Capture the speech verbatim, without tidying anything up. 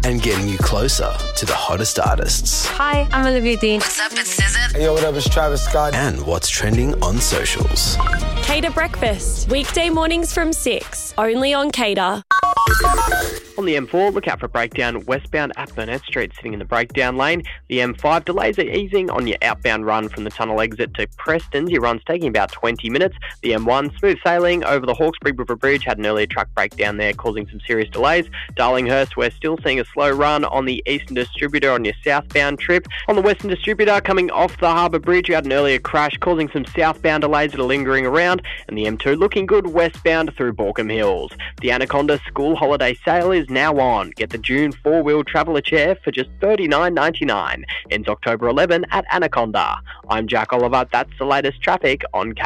and getting you closer to the hottest artists. Hi, I'm Olivia Dean. What's up, it's S Z A. Hey, yo, what up, it's Travis Scott. And what's trending on socials. Cater Breakfast, weekday mornings from six, only on Cater. On the M four, look out for a breakdown westbound at Burnett Street, sitting in the breakdown lane. The M five delays are easing on your outbound run from the tunnel exit to Preston's. Your run's taking about twenty minutes. The M one, smooth sailing over the Hawkesbury River Bridge, had an earlier truck breakdown there, causing some serious delays. Darlinghurst, we're still seeing a slow run on the Eastern Distributor on your southbound trip. On the Western Distributor, coming off the Harbour Bridge, you had an earlier crash, causing some southbound delays that are lingering around. And the M two looking good westbound through Borkham Hills. The Anaconda School Holiday Sale is now on. Get the June four-wheel traveller chair for just thirty-nine ninety-nine. Ends October eleventh at Anaconda. I'm Jack Oliver. That's the latest traffic on K.